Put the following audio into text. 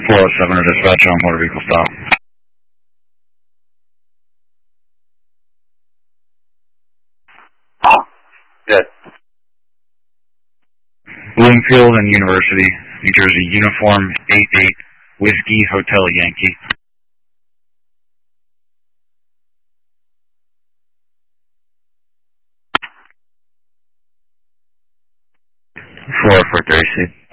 407 to dispatch on motor vehicle stop. Good. Bloomfield and University, New Jersey, uniform 88, Whiskey Hotel Yankee. 4 for Tracy.